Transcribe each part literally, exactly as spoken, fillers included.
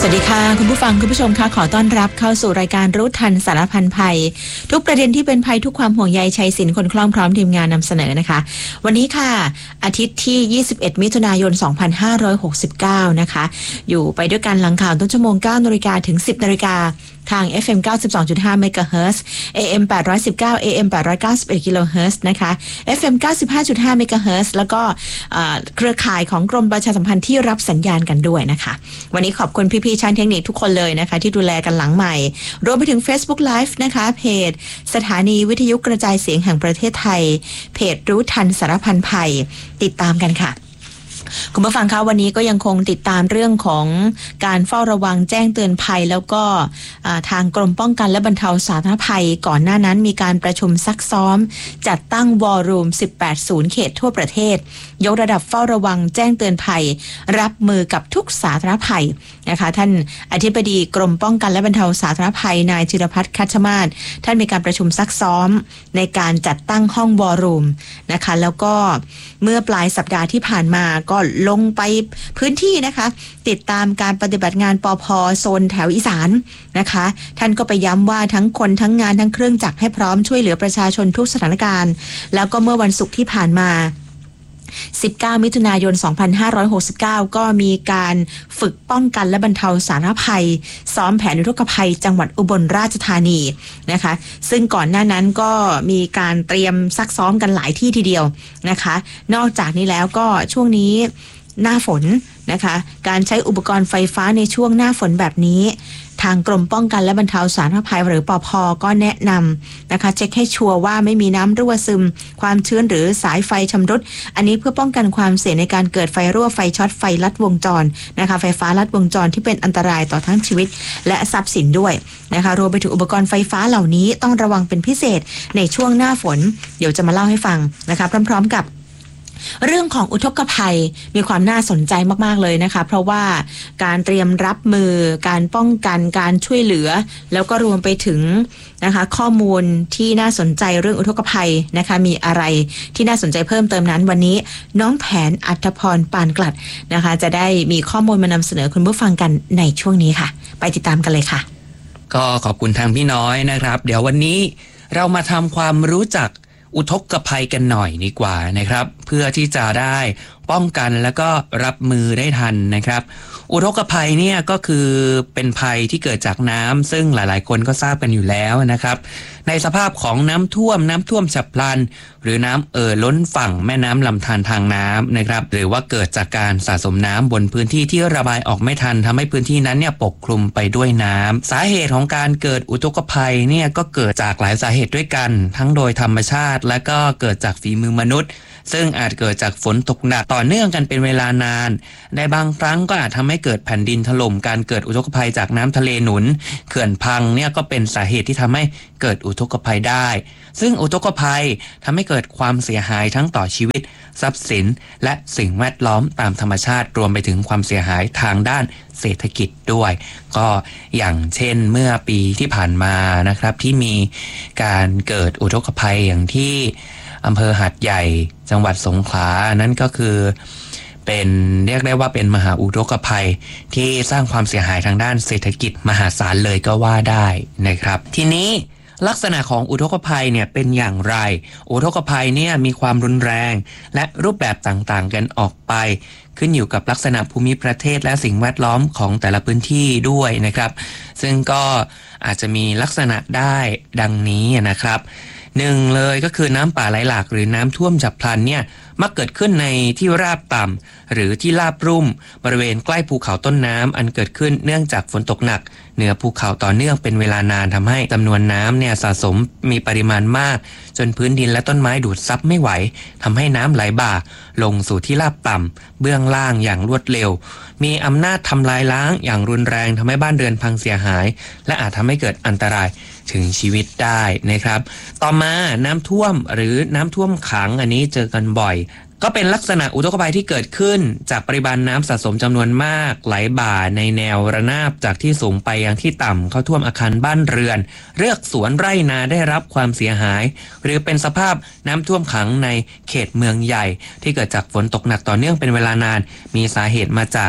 สวัสดีค่ะคุณผู้ฟังคุณผู้ชมค่ะขอต้อนรับเข้าสู่รายการรู้ทันสารพันภัยทุกประเด็นที่เป็นภัยทุกความห่วงใยชัยศิลป์คนคล่องพร้อมทีมงานนำเสนอนะคะวันนี้ค่ะอาทิตย์ที่ยี่สิบเอ็ดมิถุนายนสองพันห้าร้อยหกสิบเก้านะคะอยู่ไปด้วยกันหลังข่าวต้นชั่วโมง เก้านาฬิกา ถึง สิบนาฬิกาทาง เอฟ เอ็ม เก้าสิบสองจุดห้า เมกะเฮิรตซ์ เอ เอ็ม แปดร้อยสิบเก้า เอ เอ็ม แปดร้อยเก้าสิบเอ็ด กิโลเฮิรตซ์นะคะ เอฟ เอ็ม เก้าสิบห้าจุดห้า เมกะเฮิรตซ์แล้วก็เครือข่ายของกรมประชาสัมพันธ์ที่รับสัญญาณกันด้วยนะคะวันนี้ขอบคุณพี่ๆช่างเทคนิคทุกคนเลยนะคะที่ดูแลกันหลังใหม่รวมไปถึง Facebook Live นะคะเพจสถานีวิทยุกระจายเสียงแห่งประเทศไทยเพจรู้ทันสารพันภัยติดตามกันค่ะคุณผู้ฟังคะวันนี้ก็ยังคงติดตามเรื่องของการเฝ้าระวังแจ้งเตือนภัยแล้วก็ทางกรมป้องกันและบรรเทาสาธารณภัยก่อนหน้านั้นมีการประชุมซักซ้อมจัดตั้งวอร์รูมสิบแปดศูนย์เขตทั่วประเทศยกระดับเฝ้าระวังแจ้งเตือนภัยรับมือกับทุกสาธารณภัยนะคะท่านอธิบดีกรมป้องกันและบรรเทาสาธารณภัยนายจิรพัฒน์คัชมาศท่านมีการประชุมซักซ้อมในการจัดตั้งห้องวอร์รูมนะคะแล้วก็เมื่อปลายสัปดาห์ที่ผ่านมาก็ลงไปพื้นที่นะคะติดตามการปฏิบัติงานปภ.โซนแถวอีสานนะคะท่านก็ไปย้ำว่าทั้งคนทั้งงานทั้งเครื่องจักรให้พร้อมช่วยเหลือประชาชนทุกสถานการณ์แล้วก็เมื่อวันศุกร์ที่ผ่านมาสิบเก้ามิถุนายนสองพันห้าร้อยหกสิบเก้าก็มีการฝึกป้องกันและบรรเทาสาธารณภัยซ้อมแผนอุทกภัยจังหวัดอุบลราชธานีนะคะซึ่งก่อนหน้านั้นก็มีการเตรียมซักซ้อมกันหลายที่ทีเดียวนะคะนอกจากนี้แล้วก็ช่วงนี้หน้าฝนนะคะการใช้อุปกรณ์ไฟฟ้าในช่วงหน้าฝนแบบนี้ทางกรมป้องกันและบรรเทาสาธารณภัยหรือปภ.ก็แนะนำนะคะเช็คให้ชัวร์ว่าไม่มีน้ำรั่วซึมความชื้นหรือสายไฟชำรุดอันนี้เพื่อป้องกันความเสี่ยงในการเกิดไฟรั่วไฟช็อตไฟลัดวงจรนะคะไฟฟ้าลัดวงจรที่เป็นอันตรายต่อทั้งชีวิตและทรัพย์สินด้วยนะคะรวมไปถึงอุปกรณ์ไฟฟ้าเหล่านี้ต้องระวังเป็นพิเศษในช่วงหน้าฝนเดี๋ยวจะมาเล่าให้ฟังนะคะพร้อมๆกับเรื่องของอุทกภัยมีความน่าสนใจมากๆเลยนะคะเพราะว่าการเตรียมรับมือการป้องกันการช่วยเหลือแล้วก็รวมไปถึงนะคะข้อมูลที่น่าสนใจเรื่องอุทกภัยนะคะมีอะไรที่น่าสนใจเพิ่มเติมนั้นวันนี้น้องแผนอัธพรปานกลัดนะคะจะได้มีข้อมูลมานำเสนอคุณผู้ฟังกันในช่วงนี้ค่ะไปติดตามกันเลยค่ะก็ขอบคุณทางพี่น้อยนะครับเดี๋ยววันนี้เรามาทำความรู้จักอุทกภัยกันหน่อยดีกว่านะครับเพื่อที่จะได้ป้องกันแล้วก็รับมือได้ทันนะครับอุทกภัยเนี่ยก็คือเป็นภัยที่เกิดจากน้ำซึ่งหลายๆคนก็ทราบกันอยู่แล้วนะครับในสภาพของน้ำท่วมน้ำท่วมฉับพลันหรือน้ำเอ่อล้นฝั่งแม่น้ำลำธารทางน้ำนะครับหรือว่าเกิดจากการสะสมน้ำบนพื้นที่ที่ระบายออกไม่ทันทำให้พื้นที่นั้นเนี่ยปกคลุมไปด้วยน้ำสาเหตุของการเกิดอุทกภัยเนี่ยก็เกิดจากหลายสาเหตุด้วยกันทั้งโดยธรรมชาติและก็เกิดจากฝีมือมนุษย์ซึ่งอาจเกิดจากฝนตกหนักต่อเนื่องกันเป็นเวลานานในบางครั้งก็อาจทำให้เกิดแผ่นดินถล่มการเกิดอุทกภัยจากน้ำทะเลหนุนเขื่อนพังเนี่ยก็เป็นสาเหตุที่ทำให้เกิดอุทกภัยได้ซึ่งอุทกภัยทำให้เกิดความเสียหายทั้งต่อชีวิตทรัพย์สินและสิ่งแวดล้อมตามธรรมชาติรวมไปถึงความเสียหายทางด้านเศรษฐกิจด้วยก็อย่างเช่นเมื่อปีที่ผ่านมานะครับที่มีการเกิดอุทกภัยอย่างที่อำเภอหาดใหญ่จังหวัดสงขลานั่นก็คือเป็นเรียกได้ว่าเป็นมหาอุทกภัยที่สร้างความเสียหายทางด้านเศรษฐกิจมหาศาลเลยก็ว่าได้นะครับทีนี้ลักษณะของอุทกภัยเนี่ยเป็นอย่างไรอุทกภัยเนี่ยมีความรุนแรงและรูปแบบต่างๆกันออกไปขึ้นอยู่กับลักษณะภูมิประเทศและสิ่งแวดล้อมของแต่ละพื้นที่ด้วยนะครับซึ่งก็อาจจะมีลักษณะได้ดังนี้นะครับหนึ่งเลยก็คือน้ำป่าไหลหลากหรือน้ำท่วมฉับพลันเนี่ยมักเกิดขึ้นในที่ราบต่ำหรือที่ราบรุ่มบริเวณใกล้ภูเขาต้นน้ำอันเกิดขึ้นเนื่องจากฝนตกหนักเหนือภูเขาต่อเนื่องเป็นเวลานานทำให้จำนวนน้ำเนี่ยสะสมมีปริมาณมากจนพื้นดินและต้นไม้ดูดซับไม่ไหวทำให้น้ำไหลบ่าลงสู่ที่ราบต่ำเบื้องล่างอย่างรวดเร็วมีอำนาจทำลายล้างอย่างรุนแรงทำให้บ้านเรือนพังเสียหายและอาจทำให้เกิดอันตรายถึงชีวิตได้นะครับต่อมาน้ำท่วมหรือน้ำท่วมขังอันนี้เจอกันบ่อยก็เป็นลักษณะอุทกภัยที่เกิดขึ้นจากปริมาณน้ำสะสมจำนวนมากไหลบ่าในแนวระนาบจากที่สูงไปยังที่ต่ำเข้าท่วมอาคารบ้านเรือนเรือกสวนไร่นาได้รับความเสียหายหรือเป็นสภาพน้ำท่วมขังในเขตเมืองใหญ่ที่เกิดจากฝนตกหนักต่อเนื่องเป็นเวลานานมีสาเหตุมาจาก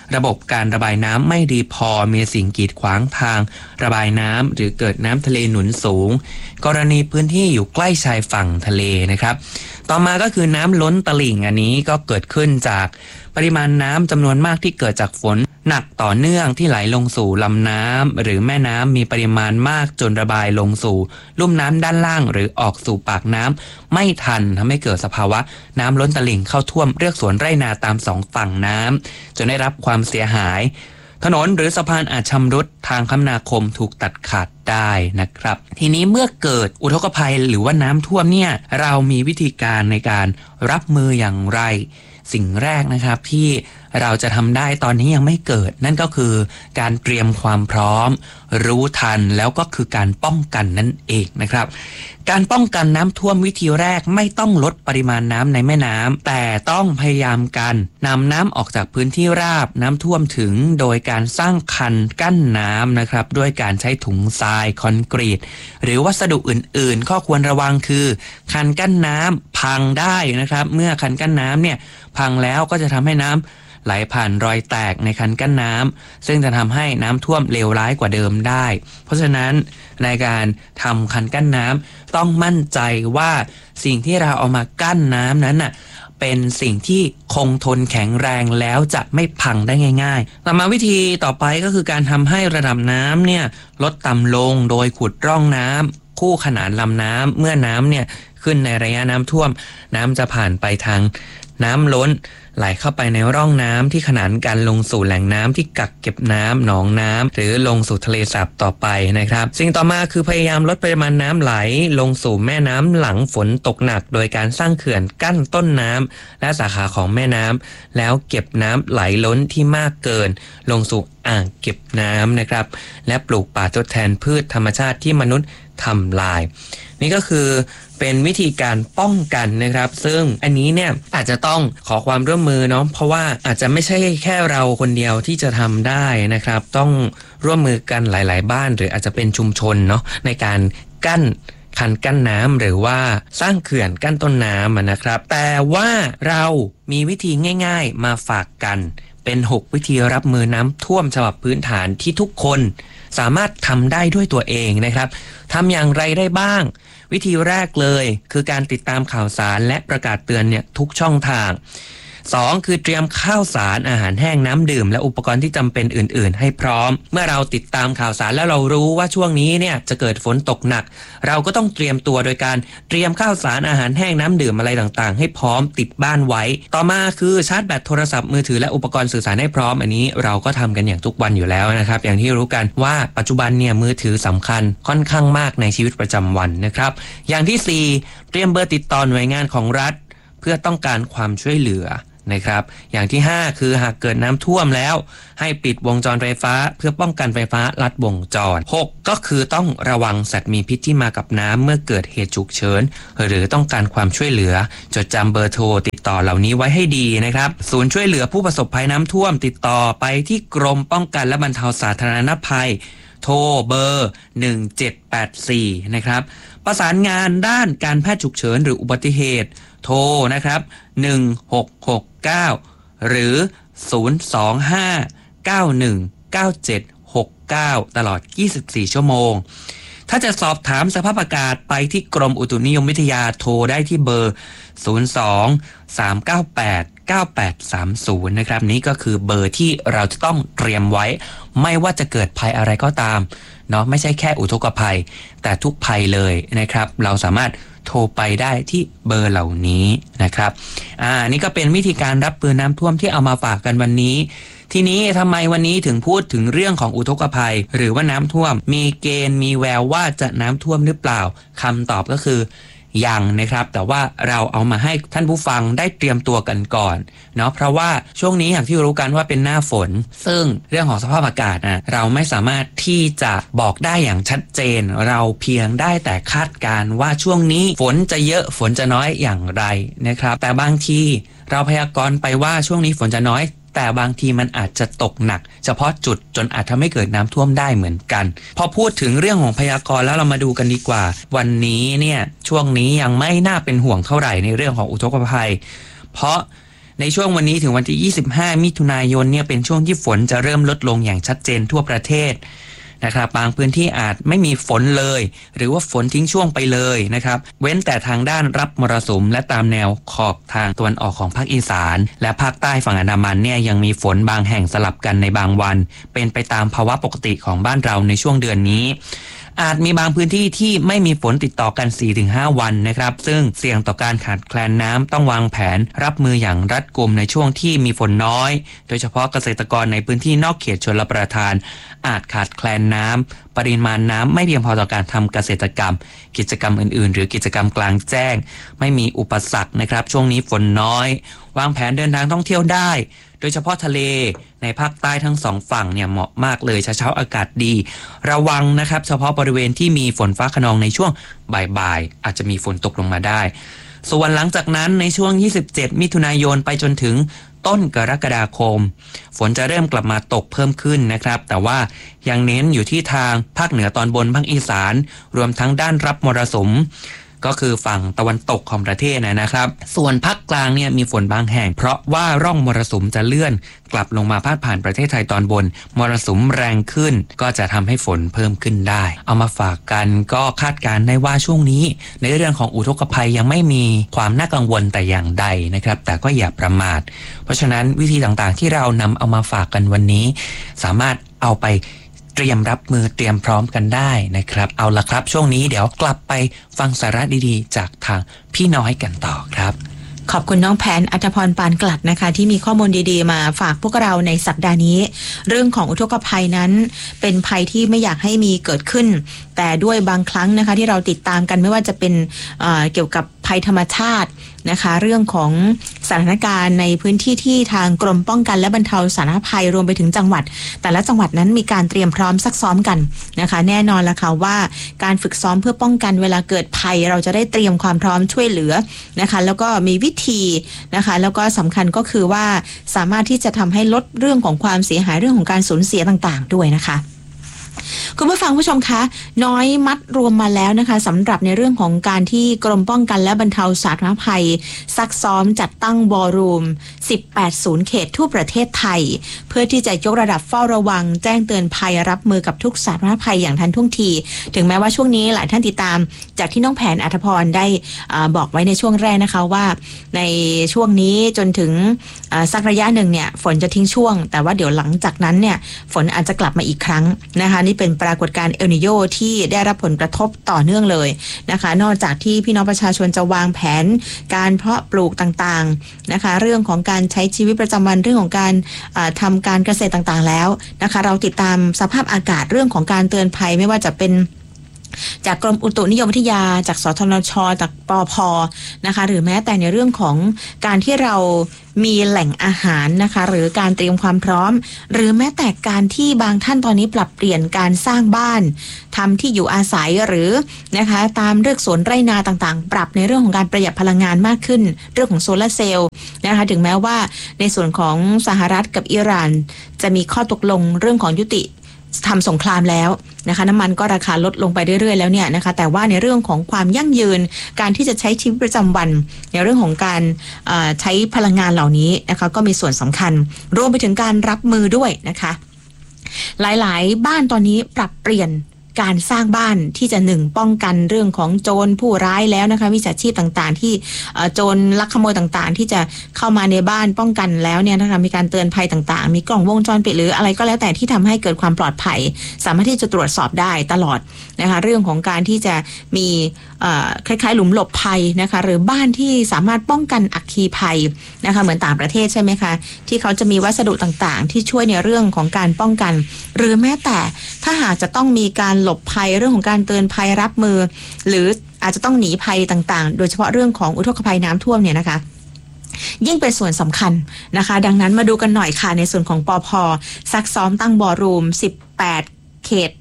ระบบการระบายน้ำไม่ดีพอมีสิ่งกีดขวางทางระบายน้ำหรือเกิดน้ำทะเลหนุนสูงกรณีพื้นที่อยู่ใกล้ชายฝั่งทะเลนะครับต่อมาก็คือน้ำล้นตลิ่งอันนี้ก็เกิดขึ้นจากปริมาณน้ำจำนวนมากที่เกิดจากฝนหนักต่อเนื่องที่ไหลลงสู่ลำน้ำหรือแม่น้ำมีปริมาณมากจนระบายลงสู่ลุ่มน้ำด้านล่างหรือออกสู่ปากน้ำไม่ทันทำให้เกิดสภาวะน้ำล้นตลิ่งเข้าท่วมเรือกสวนไร่นาตามสองฝั่งน้ำจนได้รับความเสียหายถนนหรือสะพานอาจชำรุดทางคมนาคมถูกตัดขาดได้นะครับทีนี้เมื่อเกิดอุทกภัยหรือว่าน้ำท่วมเนี่ยเรามีวิธีการในการรับมืออย่างไรสิ่งแรกนะครับที่เราจะทำได้ตอนนี้ยังไม่เกิดนั่นก็คือการเตรียมความพร้อมรู้ทันแล้วก็คือการป้องกันนั่นเองนะครับการป้องกันน้ำท่วมวิธีแรกไม่ต้องลดปริมาณน้ำในแม่น้ำแต่ต้องพยายามกันนำน้ำออกจากพื้นที่ราบน้ำท่วมถึงโดยการสร้างคันกั้นน้ำนะครับด้วยการใช้ถุงทรายคอนกรีตหรือวัสดุอื่นๆข้อควรระวังคือคันกั้นน้ำพังได้นะครับเมื่อคันกั้นน้ำเนี่ยพังแล้วก็จะทำให้น้ำไหลผ่านรอยแตกในคันกั้นน้ำซึ่งจะทำให้น้ำท่วมเลวร้ายกว่าเดิมได้เพราะฉะนั้นในการทำคันกั้นน้ำต้องมั่นใจว่าสิ่งที่เราเอามากั้นน้ำนั้นน่ะเป็นสิ่งที่คงทนแข็งแรงแล้วจะไม่พังได้ง่ายๆต่อมาวิธีต่อไปก็คือการทำให้ระดับน้ำเนี่ยลดต่ำลงโดยขุดร่องน้ำคู่ขนานลำน้ำเมื่อน้ำเนี่ยขึ้นในระยะน้ำท่วมน้ำจะผ่านไปทางน้ำล้นไหลเข้าไปในร่องน้ำที่ขนานกันลงสู่แหล่งน้ำที่กักเก็บน้ำหนองน้ำหรือลงสู่ทะเลสาบต่อไปนะครับสิ่งต่อมาคือพยายามลดปริมาณน้ำไหลลงสู่แม่น้ำหลังฝนตกหนักโดยการสร้างเขื่อนกั้นต้นน้ำและสาขาของแม่น้ำแล้วเก็บน้ำไหลล้นที่มากเกินลงสู่อ่างเก็บน้ำนะครับและปลูกป่าทดแทนพืชธรรมชาติที่มนุษย์ทำลายนี่ก็คือเป็นวิธีการป้องกันนะครับซึ่งอันนี้เนี่ยอาจจะต้องขอความร่วมมือเนาะเพราะว่าอาจจะไม่ใช่แค่เราคนเดียวที่จะทำได้นะครับต้องร่วมมือกันหลายๆบ้านหรืออาจจะเป็นชุมชนเนาะในการกั้นคันกั้นน้ำหรือว่าสร้างเขื่อนกั้นต้นน้ำนะครับแต่ว่าเรามีวิธีง่ายๆมาฝากกันเป็นหกวิธีรับมือน้ำท่วมฉบับพื้นฐานที่ทุกคนสามารถทำได้ด้วยตัวเองนะครับทำอย่างไรได้บ้างวิธีแรกเลยคือการติดตามข่าวสารและประกาศเตือนเนี่ยทุกช่องทางสองคือเตรียมข้าวสารอาหารแห้งน้ำดื่มและอุปกรณ์ที่จำเป็นอื่นๆให้พร้อมเมื่อเราติดตามข่าวสารแล้วเรารู้ว่าช่วงนี้เนี่ยจะเกิดฝนตกหนักเราก็ต้องเตรียมตัวโดยการเตรียมข้าวสารอาหารแห้งน้ำดื่มอะไรต่างๆให้พร้อมติดบ้านไว้ต่อมาคือชาร์จแบตโทรศัพท์มือถือและอุปกรณ์สื่อสารให้พร้อมอันนี้เราก็ทำกันอย่างทุกวันอยู่แล้วนะครับอย่างที่รู้กันว่าปัจจุบันเนี่ยมือถือสำคัญค่อนข้างมากในชีวิตประจำวันนะครับอย่างที่สี่เตรียมเบอร์ติดต่อหน่วยงานของรัฐเพื่อต้องการความช่วยเหลือนะครับอย่างที่ห้าคือหากเกิดน้ำท่วมแล้วให้ปิดวงจรไฟฟ้าเพื่อป้องกันไฟฟ้าลัดวงจรหกก็คือต้องระวังสัตว์มีพิษที่มากับน้ำเมื่อเกิดเหตุฉุกเฉินหรือต้องการความช่วยเหลือจดจำเบอร์โทรติดต่อเหล่านี้ไว้ให้ดีนะครับศูนย์ช่วยเหลือผู้ประสบภัยน้ำท่วมติดต่อไปที่กรมป้องกันและบรรเทาสาธารณภัยโทรเบอร์หนึ่งเจ็ดแปดสี่นะครับประสานงานด้านการแพทย์ฉุกเฉินหรืออุบัติเหตุโทรนะครับหนึ่งหกหกเก้าหรือศูนย์ สอง ห้า เก้า หนึ่ง เก้า เจ็ด หก เก้าตลอดยี่สิบสี่ชั่วโมงถ้าจะสอบถามสภาพอากาศไปที่กรมอุตุนิยมวิทยาโทรได้ที่เบอร์ศูนย์ สอง สาม เก้า แปด เก้า แปด สาม ศูนย์นะครับนี่ก็คือเบอร์ที่เราจะต้องเตรียมไว้ไม่ว่าจะเกิดภัยอะไรก็ตามเนาะไม่ใช่แค่อุทกภัยแต่ทุกภัยเลยนะครับเราสามารถโทรไปได้ที่เบอร์เหล่านี้นะครับอ่านี่ก็เป็นวิธีการรับมือน้ำท่วมที่เอามาฝากกันวันนี้ทีนี้ทำไมวันนี้ถึงพูดถึงเรื่องของอุทกภัยหรือว่าน้ำท่วมมีเกณฑ์มีแววว่าจะน้ำท่วมหรือเปล่าคำตอบก็คือยังนะครับแต่ว่าเราเอามาให้ท่านผู้ฟังได้เตรียมตัวกันก่อนเนาะเพราะว่าช่วงนี้อย่างที่รู้กันว่าเป็นหน้าฝนซึ่งเรื่องของสภาพอากาศนะเราไม่สามารถที่จะบอกได้อย่างชัดเจนเราเพียงได้แต่คาดการณ์ว่าช่วงนี้ฝนจะเยอะฝนจะน้อยอย่างไรนะครับแต่บางทีเราพยากรณ์ไปว่าช่วงนี้ฝนจะน้อยแต่บางทีมันอาจจะตกหนักเฉพาะจุดจนอาจทำให้เกิดน้ำท่วมได้เหมือนกันพอพูดถึงเรื่องของพยากรณ์แล้วเรามาดูกันดีกว่าวันนี้เนี่ยช่วงนี้ยังไม่น่าเป็นห่วงเท่าไหร่ในเรื่องของอุทกภัยเพราะในช่วงวันนี้ถึงวันที่ยี่สิบห้ามิถุนายนเนี่ยเป็นช่วงที่ฝนจะเริ่มลดลงอย่างชัดเจนทั่วประเทศนะครับบางพื้นที่อาจไม่มีฝนเลยหรือว่าฝนทิ้งช่วงไปเลยนะครับเว้นแต่ทางด้านรับมรสุมและตามแนวขอบทางตะวันออกของภาคอีสานและภาคใต้ฝั่งอันดามันเนี่ยยังมีฝนบางแห่งสลับกันในบางวันเป็นไปตามภาวะปกติของบ้านเราในช่วงเดือนนี้อาจมีบางพื้นที่ที่ไม่มีฝนติดต่อกัน สี่ถึงห้า วันนะครับซึ่งเสี่ยงต่อการขาดแคลนน้ำต้องวางแผนรับมืออย่างรัดกุมในช่วงที่มีฝนน้อยโดยเฉพาะเกษตรกรในพื้นที่นอกเขตชลประทานอาจขาดแคลนน้ำปริมาณน้ำไม่เพียงพอต่อการทำเกษตรกรรมกิจกรรมอื่นๆหรือกิจกรรมกลางแจ้งไม่มีอุปสรรคนะครับช่วงนี้ฝนน้อยวางแผนเดินทางท่องเที่ยวได้โดยเฉพาะทะเลในภาคใต้ทั้งสองฝั่งเนี่ยเหมาะมากเลยเช้าๆอากาศดีระวังนะครับเฉพาะบริเวณที่มีฝนฟ้าคะนองในช่วงบ่ายๆอาจจะมีฝนตกลงมาได้ส่วนหลังจากนั้นในช่วงยี่สิบเจ็ดมิถุนายนไปจนถึงต้นกรกฎาคมฝนจะเริ่มกลับมาตกเพิ่มขึ้นนะครับแต่ว่ายังเน้นอยู่ที่ทางภาคเหนือตอนบนภาคอีสานรวมทั้งด้านรับมรสุมก็คือฝั่งตะวันตกของประเทศนะครับส่วนภาคกลางเนี่ยมีฝนบางแห่งเพราะว่าร่องมรสุมจะเลื่อนกลับลงมาพาดผ่านประเทศไทยตอนบนมรสุมแรงขึ้นก็จะทำให้ฝนเพิ่มขึ้นได้เอามาฝากกันก็คาดการณ์ได้ว่าช่วงนี้ในเรื่องของอุทกภัยยังไม่มีความน่ากังวลแต่อย่างใดนะครับแต่ก็อย่าประมาทเพราะฉะนั้นวิธีต่างๆที่เรานำเอามาฝากกันวันนี้สามารถเอาไปเตรียมรับมือเตรียมพร้อมกันได้นะครับเอาละครับช่วงนี้เดี๋ยวกลับไปฟังสาระดีๆจากทางพี่น้อยกันต่อครับขอบคุณน้องแผนอัธพรปานกลัดนะคะที่มีข้อมูลดีๆมาฝากพวกเราในสัปดาห์นี้เรื่องของอุทกภัยนั้นเป็นภัยที่ไม่อยากให้มีเกิดขึ้นแต่ด้วยบางครั้งนะคะที่เราติดตามกันไม่ว่าจะเป็น เอ่อ เกี่ยวกับภัยธรรมชาตินะคะเรื่องของสถานการณ์ในพื้นที่ที่ทางกรมป้องกันและบรรเทาสาธารณภัยรวมไปถึงจังหวัดแต่ละจังหวัดนั้นมีการเตรียมพร้อมซักซ้อมกันนะคะแน่นอนแล้วค่ะว่าการฝึกซ้อมเพื่อป้องกันเวลาเกิดภัยเราจะได้เตรียมความพร้อมช่วยเหลือนะคะแล้วก็มีวิธีนะคะแล้วก็สำคัญก็คือว่าสามารถที่จะทำให้ลดเรื่องของความเสียหายเรื่องของการสูญเสียต่างๆด้วยนะคะคุณผู้ฟังผู้ชมคะน้อยมัดรวมมาแล้วนะคะสำหรับในเรื่องของการที่กรมป้องกันและบรรเทาสาธารณภัยซักซ้อมจัดตั้งวอร์รูมสิบแปดศูนย์เขตทั่วประเทศไทยเพื่อที่จะยกระดับเฝ้าระวังแจ้งเตือนภัยรับมือกับทุกสาธารณภัยอย่างทันท่วงทีถึงแม้ว่าช่วงนี้หลายท่านติดตามจากที่น้องแผนอัธพรได้บอกไว้ในช่วงแรกนะคะว่าในช่วงนี้จนถึงสักระยะหนึ่งเนี่ยฝนจะทิ้งช่วงแต่ว่าเดี๋ยวหลังจากนั้นเนี่ยฝนอาจจะกลับมาอีกครั้งนะคะนี่เป็นปรากฏการณ์เอลนิโญที่ได้รับผลกระทบต่อเนื่องเลยนะคะนอกจากที่พี่น้องประชาชนจะวางแผนการเพาะปลูกต่างๆนะคะเรื่องของการใช้ชีวิตประจำวันเรื่องของการทำการเกษตรต่างๆแล้วนะคะเราติดตามสภาพอากาศเรื่องของการเตือนภัยไม่ว่าจะเป็นจากกรมอุตุนิยมวิทยาจากสทนชจากปภนะคะหรือแม้แต่ในเรื่องของการที่เรามีแหล่งอาหารนะคะหรือการเตรียมความพร้อมหรือแม้แต่การที่บางท่านตอนนี้ปรับเปลี่ยนการสร้างบ้านทำที่อยู่อาศัยหรือนะคะตามเลือกสวนไร่นาต่างๆปรับในเรื่องของการประหยัดพลังงานมากขึ้นเรื่องของโซลาร์เซลล์นะคะถึงแม้ว่าในส่วนของสหรัฐกับอิหร่านจะมีข้อตกลงเรื่องของยุติทำสงครามแล้วนะคะน้ำมันก็ราคาลดลงไปเรื่อยๆแล้วเนี่ยนะคะแต่ว่าในเรื่องของความยั่งยืนการที่จะใช้ชีวิตประจำวันในเรื่องของการใช้พลังงานเหล่านี้นะคะก็มีส่วนสำคัญรวมไปถึงการรับมือด้วยนะคะหลายๆบ้านตอนนี้ปรับเปลี่ยนการสร้างบ้านที่จะหนึ่งป้องกันเรื่องของโจรผู้ร้ายแล้วนะคะวิชาชีพต่างๆที่โจรลักขโมยต่างๆที่จะเข้ามาในบ้านป้องกันแล้วเนี่ยนะคะมีการเตือนภัยต่างๆมีกล้องวงจรปิดหรืออะไรก็แล้วแต่ที่ทำให้เกิดความปลอดภัยสามารถที่จะตรวจสอบได้ตลอดนะคะเรื่องของการที่จะมีคล้ายๆหลุมหลบภัยนะคะหรือบ้านที่สามารถป้องกันอัคคีภัยนะคะเหมือนต่างประเทศใช่ไหมคะที่เขาจะมีวัสดุต่างๆที่ช่วยในเรื่องของการป้องกันหรือแม้แต่ถ้าหากจะต้องมีการหลบภัยเรื่องของการเตือนภัยรับมือหรืออาจจะต้องหนีภัยต่างๆโดยเฉพาะเรื่องของอุทกภัยน้ำท่วมเนี่ยนะคะยิ่งเป็นส่วนสำคัญนะคะดังนั้นมาดูกันหน่อยค่ะในส่วนของปภ.ซักซ้อมตั้งวอร์รูมสิบแปดเขต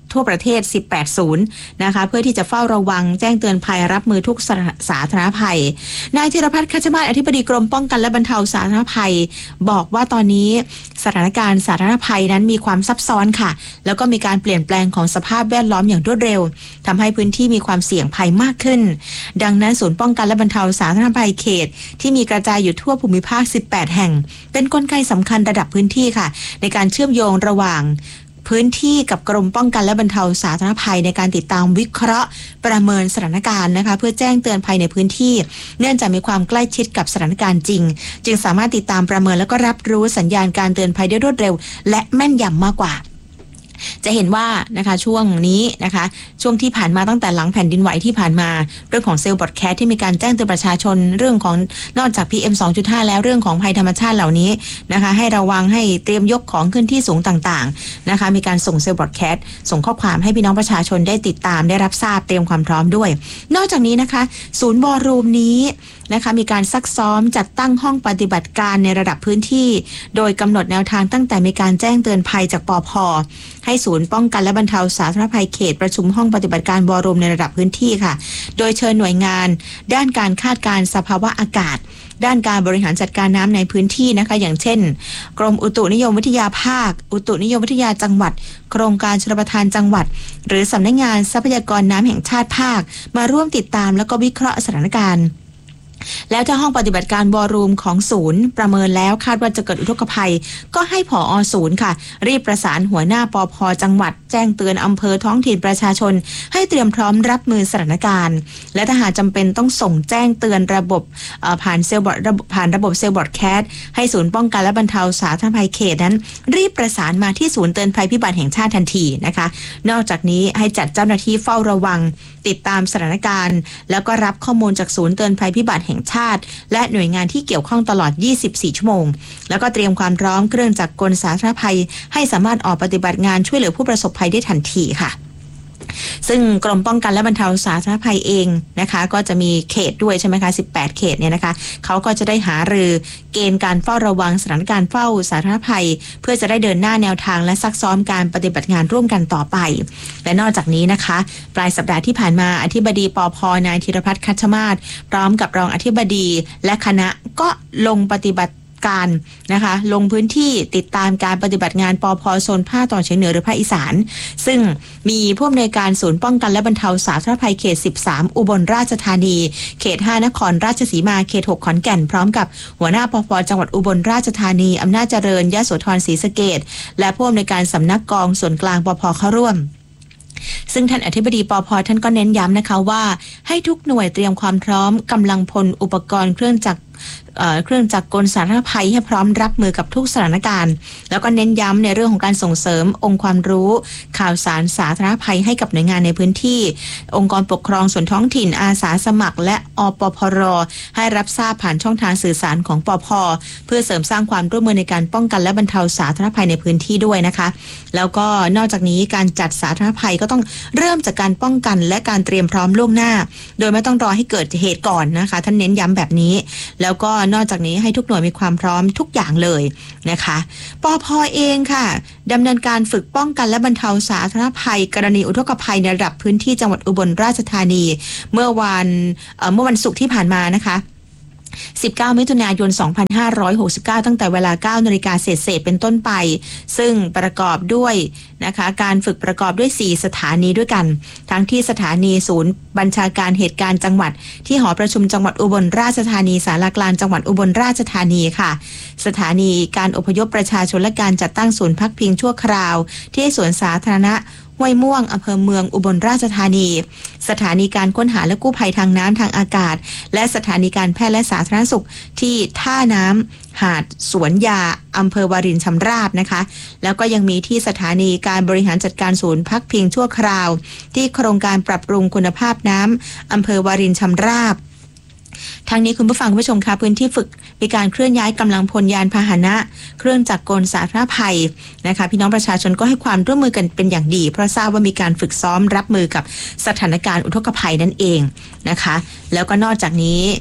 ทั่วประเทศสิบแปดศูนย์นะคะเพื่อที่จะเฝ้าระวังแจ้งเตือนภัยรับมือทุกสาธารณภัยนายธีรพัฒน์คัชมาศอธิบดีกรมป้องกันและบรรเทาสาธารณภัยบอกว่าตอนนี้สถานการณ์สาธารณภัยนั้นมีความซับซ้อนค่ะแล้วก็มีการเปลี่ยนแปลงของสภาพแวดล้อมอย่างรวดเร็วทำให้พื้นที่มีความเสี่ยงภัยมากขึ้นดังนั้นศูนย์ป้องกันและบรรเทาสาธารณภัยเขตที่มีกระจายอยู่ทั่วภูมิภาคสิบแปดแห่งเป็นกลไกสำคัญระดับพื้นที่ค่ะในการเชื่อมโยงระหว่างพื้นที่กับกรมป้องกันและบรรเทาสาธารณภัยในการติดตามวิเคราะห์ประเมินสถานการณ์นะคะเพื่อแจ้งเตือนภัยในพื้นที่เนื่องจากมีความใกล้ชิดกับสถานการณ์จริงจึงสามารถติดตามประเมินและก็รับรู้สัญญาณการเตือนภัยได้รวดเร็วและแม่นยำมากกว่าจะเห็นว่านะคะช่วงนี้นะคะช่วงที่ผ่านมาตั้งแต่หลังแผ่นดินไหวที่ผ่านมาเรื่องของเซลล์บอดแคสที่มีการแจ้งเตือนประชาชนเรื่องของนอกจาก พี เอ็ม สองจุดห้า แล้วเรื่องของภัยธรรมชาติเหล่านี้นะคะให้ระวังให้เตรียมยกของขึ้นที่สูงต่างๆนะคะมีการส่งเซลล์บอดแคสส่งข้อความให้พี่น้องประชาชนได้ติดตามได้รับทราบเตรียมความพร้อมด้วยนอกจากนี้นะคะศูนย์วอร์รูมนี้นะคะมีการซักซ้อมจัดตั้งห้องปฏิบัติการในระดับพื้นที่โดยกำหนดแนวทางตั้งแต่มีการแจ้งเตือนภัยจากปภ.ให้ศูนย์ป้องกันและบรรเทาสาธารณภัยเขตประชุมห้องปฏิบัติการวอร์รูมในระดับพื้นที่ค่ะโดยเชิญหน่วยงานด้านการคาดการณ์สภาวะอากาศด้านการบริหารจัดการน้ำในพื้นที่นะคะอย่างเช่นกรมอุตุนิยมวิทยาภาคอุตุนิยมวิทยาจังหวัดโครงการชลประทานจังหวัดหรือสำนักงานทรัพยากรน้ำแห่งชาติภาคมาร่วมติดตามแล้วก็วิเคราะห์สถานการณ์แล้วถ้าห้องปฏิบัติการวอร์รูมของศูนย์ประเมินแล้วคาดว่าจะเกิดอุทกภัยก็ให้ผอ.ศูนย์ค่ะรีบประสานหัวหน้าปภ.จังหวัดแจ้งเตือนอำเภอท้องถิ่นประชาชนให้เตรียมพร้อมรับมือสถานการณ์และถ้าหากจำเป็นต้องส่งแจ้งเตือนระบบผ่านเซลล์บอร์ดผ่านระบบเซลล์บอร์ดแคสให้ศูนย์ป้องกันและบรรเทาสาธารณภัยเขตนั้นรีบประสานมาที่ศูนย์เตือนภัยพิบัติแห่งชาติทันทีนะคะนอกจากนี้ให้จัดเจ้าหน้าที่เฝ้าระวังติดตามสถานการณ์แล้วก็รับข้อมูลจากศูนย์เตือนภัยพิบัติแห่งชาติและหน่วยงานที่เกี่ยวข้องตลอดยี่สิบสี่ชั่วโมงแล้วก็เตรียมความพร้อมเครื่องจักรกลสาธารณภัยให้สามารถออกปฏิบัติงานช่วยเหลือผู้ประสบภัยได้ทันทีค่ะซึ่งกรมป้องกันและบรรเทาสาธารณภัยเองนะคะก็จะมีเขตด้วยใช่ไหมคะสิบแปดเขตเนี่ยนะคะเขาก็จะได้หารือเกณฑ์การเฝ้าระวังสถานการณ์เฝ้าสาธารณภัยเพื่อจะได้เดินหน้าแนวทางและซักซ้อมการปฏิบัติงานร่วมกันต่อไปและนอกจากนี้นะคะปลายสัปดาห์ที่ผ่านมาอธิบดีปภ.นายธีรพัฒน์คัชมาศพร้อมกับรองอธิบดีและคณะก็ลงปฏิบัติการนะคะลงพื้นที่ติดตามการปฏิบัติงานปภ.โซนภาคตะวันออกเฉียงเหนือหรือภาคอีสานซึ่งมีผู้อำนวยการศูนย์ป้องกันและบรรเทาสาธารณภัยเขตสิบสามอุบลราชธานีเขตห้านครราชสีมาเขตหกขอนแก่นพร้อมกับหัวหน้าปภ.จังหวัดอุบลราชธานีอำนาจเจริญยโสธรศรีสะเกษและผู้อำนวยการสำนักกองส่วนกลางปภ.เข้าร่วมซึ่งท่านอธิบดีปภ.ท่านก็เน้นย้ำนะคะว่าให้ทุกหน่วยเตรียมความพร้อมกำลังพลอุปกรณ์เครื่องจักรเครื่องจักรกลสาธารณภัยให้พร้อมรับมือกับทุกสถานการณ์แล้วก็เน้นย้ำในเรื่องของการส่งเสริมองค์ความรู้ข่าวสารสาธารณภัยให้กับหน่วยงานในพื้นที่องค์กรปกครองส่วนท้องถิ่นอาสาสมัครและอปพร.ให้รับทราบผ่านช่องทางสื่อสารของปภ.เพื่อเสริมสร้างความร่วมมือในการป้องกันและบรรเทาสาธารณภัยในพื้นที่ด้วยนะคะแล้วก็นอกจากนี้การจัดสาธารณภัยก็ต้องเริ่มจากการป้องกันและการเตรียมพร้อมล่วงหน้าโดยไม่ต้องรอให้เกิดเหตุก่อนนะคะท่านเน้นย้ำแบบนี้แล้วก็นอกจากนี้ให้ทุกหน่วยมีความพร้อมทุกอย่างเลยนะคะปภ.เองค่ะดำเนินการฝึกป้องกันและบรรเทาสาธารณภัยกรณีอุทกภัยในระดับพื้นที่จังหวัดอุบลราชธานีเมื่อวันเอ่อเมื่อวันศุกร์ที่ผ่านมานะคะสิบเก้ามิถุนายนสองพันห้าร้อยหกสิบเก้าตั้งแต่เวลา เก้านาฬิกา เศษๆเป็นต้นไปซึ่งประกอบด้วยนะคะการฝึกประกอบด้วยสี่สถานีด้วยกันทั้งที่สถานีศูนย์บัญชาการเหตุการณ์จังหวัดที่หอประชุมจังหวัดอุบลราชธานีศาลากลางจังหวัดอุบลราชธานีค่ะสถานีการอพยพประชาชนและการจัดตั้งศูนย์พักพิงชั่วคราวที่สวนสาธารณะห้วยม่วงอำเภอเมืองอุบลราชธานีสถานีการค้นหาและกู้ภัยทางน้ำทางอากาศและสถานีการแพทย์และสาธารณสุขที่ท่าน้ำหาดสวนยาอำเภอวารินชำราบนะคะแล้วก็ยังมีที่สถานีการบริหารจัดการศูนย์พักพิงชั่วคราวที่โครงการปรับปรุงคุณภาพน้ำอำเภอวารินชำราบทางนี้คุณผู้ฟังผู้ชมคะพื้นที่ฝึกมีการเคลื่อนย้ายกำลังพลยานพาหนะเครื่องจักรกลสาธารณภัยนะคะพี่น้องประชาชนก็ให้ความร่วมมือกันเป็นอย่างดีเพราะทราบว่ามีการฝึกซ้อมรับมือกับสถานการณ์อุทกภัยนั่นเองนะคะแล้วก็นอกจากนี้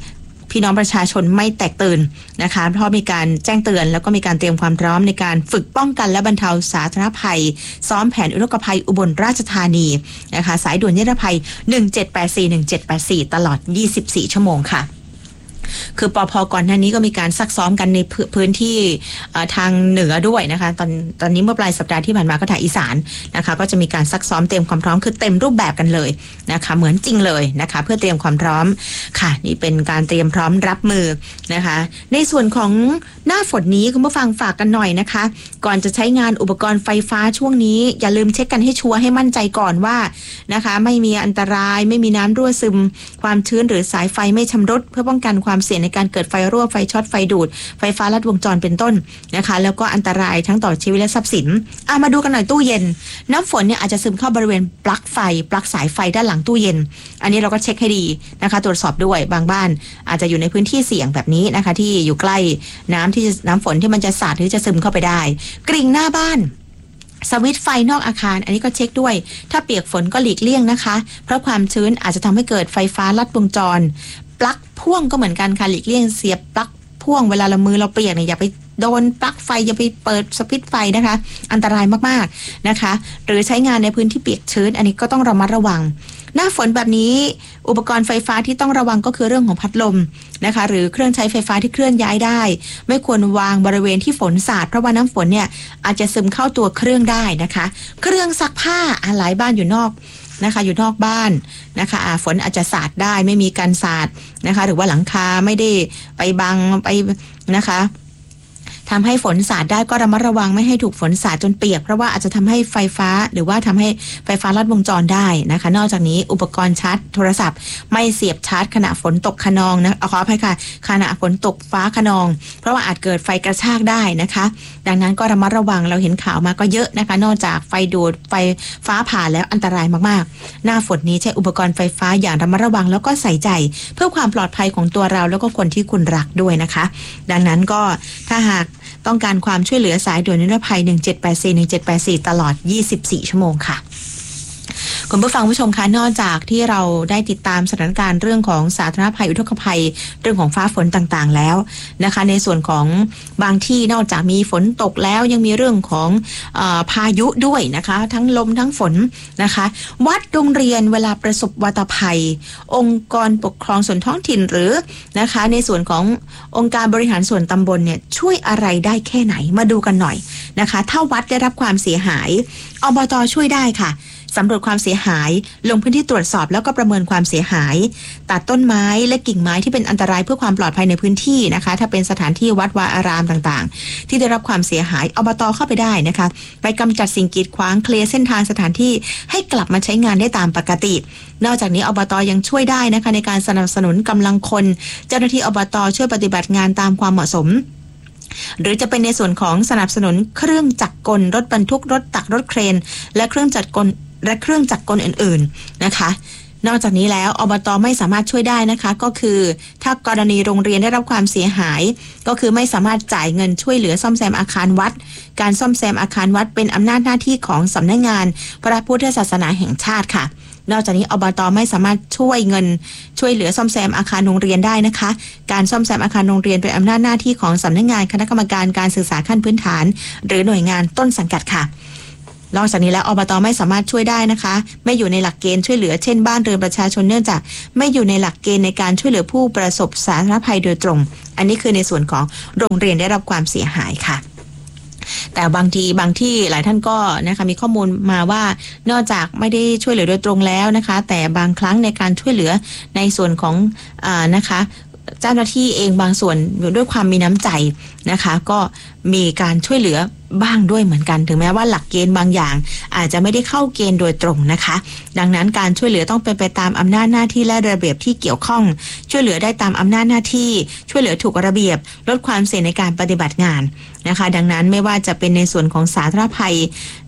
พี่น้องประชาชนไม่แตกตื่นนะคะเพราะมีการแจ้งเตือนแล้วก็มีการเตรียมความพร้อมในการฝึกป้องกันและบรรเทาสาธารณภัยซ้อมแผนอุทกภัยอุบลราชธานีนะคะสายด่วนนิรภัยหนึ่งเจ็ดแปดสี่ หนึ่งเจ็ดแปดสี่ตลอดยี่สิบสี่ชั่วโมงค่ะคือปภก่อนหน้านี้ก็มีการซักซ้อมกันในพื้นที่ทางเหนือด้วยนะคะตอนตอนนี้เมื่อปลายสัปดาห์ที่ผ่านมาก็ทางอีสานนะคะก็จะมีการซักซ้อมเตรียมความพร้อมคือเต็มรูปแบบกันเลยนะคะเหมือนจริงเลยนะคะเพื่อเตรียมความพร้อมค่ะนี่เป็นการเตรียมพร้อมรับมือนะคะในส่วนของหน้าฝนนี้คุณผู้ฟังฝากกันหน่อยนะคะก่อนจะใช้งานอุปกรณ์ไฟฟ้าช่วงนี้อย่าลืมเช็คกันให้ชัวร์ให้มั่นใจก่อนว่านะคะไม่มีอันตรายไม่มีน้ำรั่วซึมความชื้นหรือสายไฟไม่ชำรุดเพื่อป้องกันความเสี่ยงในการเกิดไฟรั่วไฟช็อตไฟดูดไฟฟ้าลัดวงจรเป็นต้นนะคะแล้วก็อันตรายทั้งต่อชีวิตและทรัพย์สินอ่ะมาดูกันหน่อยตู้เย็นน้ำฝนเนี่ยอาจจะซึมเข้าบริเวณปลั๊กไฟปลั๊กสายไฟด้านหลังตู้เย็นอันนี้เราก็เช็คให้ดีนะคะตรวจสอบด้วยบางบ้านอาจจะอยู่ในพื้นที่เสี่ยงแบบนี้นะคะที่อยู่ใกล้น้ำที่น้ำฝนที่มันจะสาดหรือจะซึมเข้าไปได้กริ่งหน้าบ้านสวิตช์ไฟนอกอาคารอันนี้ก็เช็คด้วยถ้าเปียกฝนก็หลีกเลี่ยงนะคะเพราะความชื้นอาจจะทำให้เกิดไฟฟ้าลัดวงจรปลั๊กพ่วงก็เหมือนกันค่ะหลีกเลี่ยงเสียบปลั๊กพ่วงเวลาเรามือเราเปียกเนี่ยอย่าไปโดนปลั๊กไฟอย่าไปเปิดสวิตช์ไฟนะคะอันตรายมากๆนะคะหรือใช้งานในพื้นที่เปียกชื้นอันนี้ก็ต้องระมัดระวังหน้าฝนแบบนี้อุปกรณ์ไฟฟ้าที่ต้องระวังก็คือเรื่องของพัดลมนะคะหรือเครื่องใช้ไฟฟ้าที่เคลื่อนย้ายได้ไม่ควรวางบริเวณที่ฝนสาดเพราะว่าน้ำฝนเนี่ยอาจจะซึมเข้าตัวเครื่องได้นะคะเครื่องซักผ้าหลายบ้านอยู่นอกนะคะอยู่นอกบ้านนะคะฝนอาจจะสาดได้ไม่มีการสาดนะคะหรือว่าหลังคาไม่ได้ไปบังไปนะคะทำให้ฝนสาดได้ก็ระมัดระวังไม่ให้ถูกฝนสาดจนเปียกเพราะว่าอาจจะทำให้ไฟฟ้าหรือว่าทำให้ไฟฟ้าลัดวงจรได้นะคะนอกจากนี้อุปกรณ์ชาร์จโทรศัพท์ไม่เสียบชาร์จขณะฝนตกคะนองนะขออภัยค่ะขณะฝนตกฟ้าคะนองเพราะว่าอาจเกิดไฟกระชากได้นะคะดังนั้นก็ระมัดระวังเราเห็นข่าวมาก็เยอะนะคะนอกจากไฟดูดไฟฟ้าผ่าแล้วอันตรายมากๆหน้าฝนนี้ใช้อุปกรณ์ไฟฟ้าอย่างระมัดระวังแล้วก็ใส่ใจเพื่อความปลอดภัยของตัวเราแล้วก็คนที่คุณรักด้วยนะคะดังนั้นก็ถ้าหากต้องการความช่วยเหลือสายด่วนนิรภัยหนึ่งเจ็ดแปดสี่ หนึ่งเจ็ดแปดสี่ตลอดยี่สิบสี่ชั่วโมงค่ะคุณผู้ฟังผู้ชมคะนอกจากที่เราได้ติดตามสถานการณ์เรื่องของสาธารณภัยอุทกภัยเรื่องของฟ้าฝนต่างๆแล้วนะคะในส่วนของบางที่นอกจากมีฝนตกแล้วยังมีเรื่องของเอ่อพายุด้วยนะคะทั้งลมทั้งฝนนะคะวัดโรงเรียนเวลาประสบวัตภัยองค์กรปกครองส่วนท้องถิ่นหรือนะคะในส่วนขององค์การบริหารส่วนตำบลเนี่ยช่วยอะไรได้แค่ไหนมาดูกันหน่อยนะคะถ้าวัดได้รับความเสียหายอบต.ช่วยได้ค่ะสำรวจความเสียหายลงพื้นที่ตรวจสอบแล้วก็ประเมินความเสียหายตัดต้นไม้และกิ่งไม้ที่เป็นอันตรายเพื่อความปลอดภัยในพื้นที่นะคะถ้าเป็นสถานที่วัดวาอารามต่างๆที่ได้รับความเสียหายอบต.เข้าไปได้นะคะไปกำจัดสิ่งกีดขวางเคลียร์เส้นทางสถานที่ให้กลับมาใช้งานได้ตามปกตินอกจากนี้อบต.ยังช่วยได้นะคะในการสนับสนุนกำลังคนเจ้าหน้าที่อบต.ช่วยปฏิบัติงานตามความเหมาะสมหรือจะเป็นในส่วนของสนับสนุนเครื่องจักรกลรถบรรทุกรถตักรถเครนและเครื่องจักรกลและเครื่องจักรกลอื่นๆนะคะนอกจากนี้แล้วอบต.ไม่สามารถช่วยได้นะคะก็คือถ้ากรณีโรงเรียนได้รับความเสียหายก็คือไม่สามารถจ่ายเงินช่วยเหลือซ่อมแซมอาคารวัดการซ่อมแซมอาคารวัดเป็นอำนาจหน้าที่ของสำนักงานพระพุทธศาสนาแห่งชาติค่ะนอกจากนี้อบต.ไม่สามารถช่วยเงินช่วยเหลือซ่อมแซมอาคารโรงเรียนได้นะคะการซ่อมแซมอาคารโรงเรียนเป็นอำนาจหน้าที่ของสำนักงานคณะกรรมการการศึกษาขั้นพื้นฐานหรือหน่วยงานต้นสังกัดค่ะนอกจากนี้แล้วอบต.ไม่สามารถช่วยได้นะคะไม่อยู่ในหลักเกณฑ์ช่วยเหลือเช่นบ้านเรือนประชาชนเนื่องจากไม่อยู่ในหลักเกณฑ์ในการช่วยเหลือผู้ประสบสาธารณภัยโดยตรงอันนี้คือในส่วนของโรงเรียนได้รับความเสียหายค่ะแต่บางทีบางที่หลายท่านก็นะคะมีข้อมูลมาว่านอกจากไม่ได้ช่วยเหลือโดยตรงแล้วนะคะแต่บางครั้งในการช่วยเหลือในส่วนของอ่านะคะเจ้าหน้าที่เองบางส่วนด้วยความมีน้ำใจนะคะก็มีการช่วยเหลือบ้างด้วยเหมือนกันถึงแม้ว่าหลักเกณฑ์บางอย่างอาจจะไม่ได้เข้าเกณฑ์โดยตรงนะคะดังนั้นการช่วยเหลือต้องเป็นไปตามอำนาจหน้าที่และระเบียบที่เกี่ยวข้องช่วยเหลือได้ตามอำนาจหน้าที่ช่วยเหลือถูกระเบียบลดความเสี่ยงในการปฏิบัติงานนะคะดังนั้นไม่ว่าจะเป็นในส่วนของสาธารณภัย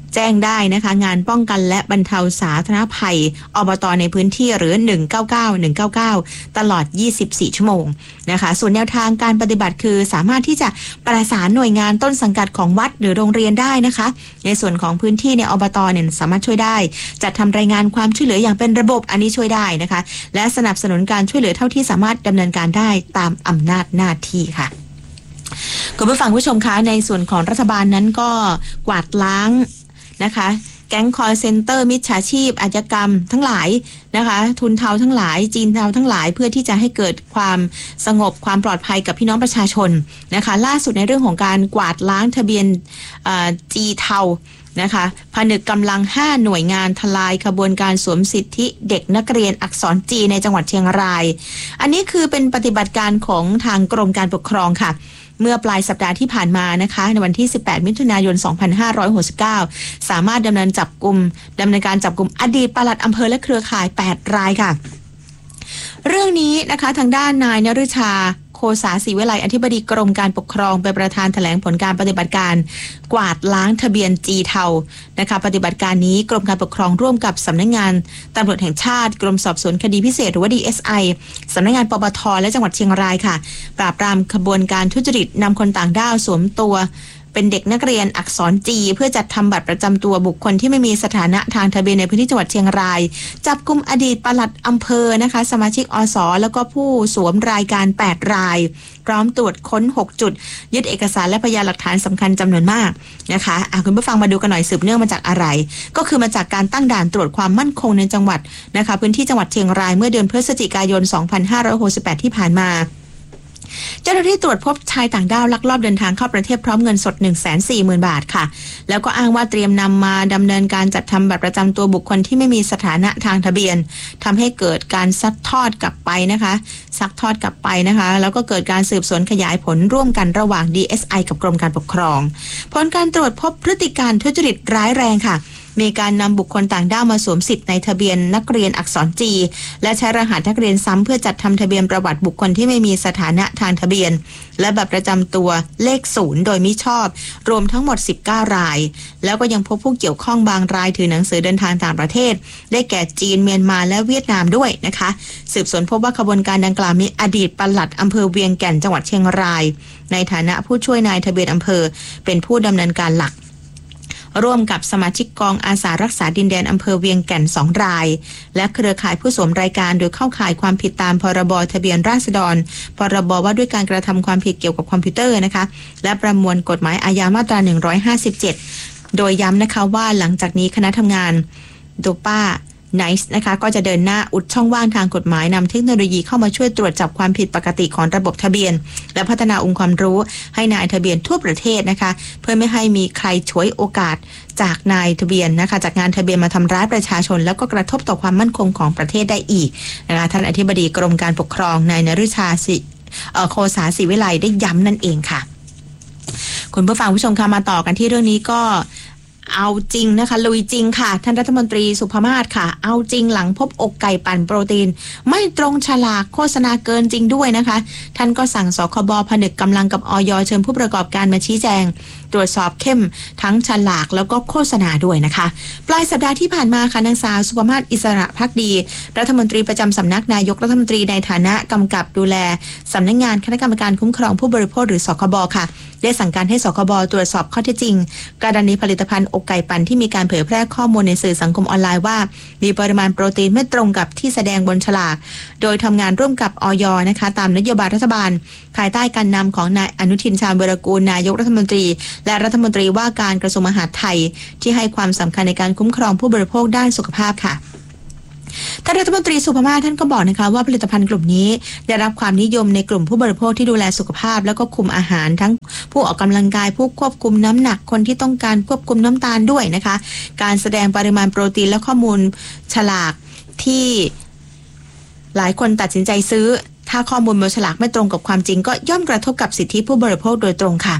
แจ้งได้นะคะงานป้องกันและบรรเทาสาธารณภัยอบต.ในพื้นที่หรือหนึ่งเก้าเก้า หนึ่งเก้าเก้าตลอดยี่สิบสี่ชั่วโมงนะคะส่วนแนวทางการปฏิบัติคือสามารถที่จะประสานหน่วยงานต้นสังกัดของวัดหรือโรงเรียนได้นะคะในส่วนของพื้นที่ในอบต.เนี่ยสามารถช่วยได้จัดทำรายงานความช่วยเหลืออย่างเป็นระบบอันนี้ช่วยได้นะคะและสนับสนุนการช่วยเหลือเท่าที่สามารถดำเนินการได้ตามอำนาจหน้าที่ค่ะคุณผู้ฟังผู้ชมคะในส่วนของรัฐบาลนั้นก็กวาดล้างนะคะแก๊งคอลเซ็นเตอร์มิจฉาชีพอาชญากรรมทั้งหลายนะคะทุนเทาทั้งหลายจีนเทาทั้งหลายเพื่อที่จะให้เกิดความสงบความปลอดภัยกับพี่น้องประชาชนนะคะล่าสุดในเรื่องของการกวาดล้างทะเบียนจีเทานะคะผนึกกำลังห้าหน่วยงานทลายขบวนการสวมสิทธิเด็กนักเรียนอักษรจีในจังหวัดเชียงรายอันนี้คือเป็นปฏิบัติการของทางกรมการปกครองค่ะเมื่อปลายสัปดาห์ที่ผ่านมานะคะในวันที่สิบแปดมิถุนายนสองพันห้าร้อยหกสิบเก้าสามารถดำเนินจับกุมดำเนินการจับกุมอดีตปลัดอำเภอและเครือข่ายแปดรายค่ะเรื่องนี้นะคะทางด้านนายนฤชาโคสาศรีวิไลอธิบดีกรมการปกครองเป็นประธานแถลงผลการปฏิบัติการกวาดล้างทะเบียนจีเทานะคะปฏิบัติการนี้กรมการปกครองร่วมกับสำนักงานตำรวจแห่งชาติกรมสอบสวนคดีพิเศษหรือว่า ดี เอส ไอ สำนักงานปปทและจังหวัดเชียงรายค่ะปราบปรามขบวนการทุจริตนำคนต่างด้าวสวมตัวเป็นเด็กนักเรียนอักษรจีเพื่อจัดทำบัตรประจำตัวบุคคลที่ไม่มีสถานะทางทะเบียนในพื้นที่จังหวัดเชียงรายจับกุมอดีตปลัดอำเภอนะคะสมาชิกอสแล้วก็ผู้สวมรายการแปดรายพร้อมตรวจค้นหกจุดยึดเอกสารและพยานหลักฐานสำคัญจำนวนมากนะคะอ่ะคุณผู้ฟังมาดูกันหน่อยสืบเนื่องมาจากอะไรก็คือมาจากการตั้งด่านตรวจความมั่นคงในจังหวัดนะคะพื้นที่จังหวัดเชียงรายเมื่อเดือนพฤศจิกายนสองพันห้าร้อยหกสิบแปดที่ผ่านมาเจ้าหน้าที่ตรวจพบชายต่างด้าวลักลอบเดินทางเข้าประเทศพร้อมเงินสด หนึ่งแสนสี่หมื่น บาทค่ะแล้วก็อ้างว่าเตรียมนำมาดำเนินการจัดทำบัตรประจำตัวบุคคลที่ไม่มีสถานะทางทะเบียนทำให้เกิดการซักทอดกลับไปนะคะซักทอดกลับไปนะคะแล้วก็เกิดการสืบสวนขยายผลร่วมกันระหว่าง ดี เอส ไอ กับกรมการปกครองผลการตรวจพบพฤติการทุจริตร้ายแรงค่ะมีการนำบุคคลต่างด้าวมาสวมสิทธิ์ในทะเบียนนักเรียนอักษรจีและใช้รหัสนักเรียนซ้ำเพื่อจัดทำทะเบียนประวัติบุคคลที่ไม่มีสถานะทางทะเบียนและบัตรประจำตัวเลขศูนย์โดยมิชอบรวมทั้งหมดสิบเก้ารายแล้วก็ยังพบผู้เกี่ยวข้องบางรายถือหนังสือเดินทางต่างประเทศได้แก่จีนเมียนมาและเวียดนามด้วยนะคะสืบสวนพบว่าขบวนการดังกล่าวมีอดีตปลัดอำเภอเวียงแก่นจังหวัดเชียงรายในฐานะผู้ช่วยนายทะเบียนอำเภอเป็นผู้ดำเนินการหลักร่วมกับสมาชิกกองอาสารักษาดินแดนอำเภอเวียงแก่นสองรายและเครือข่ายผู้สวมรายการโดยเข้าข่ายความผิดตามพรบทะเบียนราษฎรพรบว่าด้วยการกระทำความผิดเกี่ยวกับคอมพิวเตอร์นะคะและประมวลกฎหมายอาญามาตราหนึ่งร้อยห้าสิบเจ็ดโดยย้ำนะคะว่าหลังจากนี้คณะทำงานโดป้าไนซ์นะคะก็จะเดินหน้าอุดช่องว่างทางกฎหมายนำเทคโนโลยีเข้ามาช่วยตรวจจับความผิดปกติของระบบทะเบียนและพัฒนาองค์ความรู้ให้นายทะเบียนทั่วประเทศนะคะเพื่อไม่ให้มีใครฉวยโอกาสจากนายทะเบียนนะคะจากงานทะเบียนมาทำร้ายประชาชนแล้วก็กระทบต่อความมั่นคงของประเทศได้อีกนะคะท่านอธิบดีกรมการปกครองนายนฤชาศิโคสาศรีวิไลได้ย้ำนั่นเองค่ะคุณผู้ฟังผู้ชมคะมาต่อกันที่เรื่องนี้ก็เอาจริงนะคะลุยจริงค่ะท่านรัฐมนตรีสุภมาศค่ะเอาจริงหลังพบอกไก่ปั่นโปรตีนไม่ตรงฉลากโฆษณาเกินจริงด้วยนะคะท่านก็สั่งสคบผนึกกำลังกับอย.เชิญผู้ประกอบการมาชี้แจงตรวจสอบเข้มทั้งฉลากแล้วก็โฆษณาด้วยนะคะปลายสัปดาห์ที่ผ่านมาค่ะนางสาวสุภมาศอิสระภักดีรัฐมนตรีประจำสำนักนายกรัฐมนตรีในฐานะกำกับดูแลสำนักงานคณะกรรมการคุ้มครองผู้บริโภคหรือสคบค่ะได้สั่งการให้สคบตรวจสอบข้อเท็จจริงกรณีผลิตภัณฑ์อกไก่ปั่นที่มีการเผยแพร่ข้อมูลในสื่อสังคมออนไลน์ว่ามีปริมาณโปรตีนไม่ตรงกับที่แสดงบนฉลากโดยทำงานร่วมกับอย.นะคะตามนโยบายรัฐบาลภายใต้การนำของนายอนุทินชาญวีรกูลนายกรัฐมนตรีและรัฐมนตรีว่าการกระทรวงมหาดไทยที่ให้ความสำคัญในการคุ้มครองผู้บริโภคด้านสุขภาพค่ะท่านรัฐมนตรีสุภมาศท่านก็บอกนะคะว่าผลิตภัณฑ์กลุ่มนี้ได้รับความนิยมในกลุ่มผู้บริโภคที่ดูแลสุขภาพแล้วก็คุมอาหารทั้งผู้ออกกำลังกายผู้ควบคุมน้ำหนักคนที่ต้องการควบคุมน้ำตาลด้วยนะคะการแสดงปริมาณโปรตีนและข้อมูลฉลากที่หลายคนตัดสินใจซื้อถ้าข้อมูลบนฉลากไม่ตรงกับความจริงก็ย่อมกระทบกับสิทธิผู้บริโภคโดยตรงค่ะ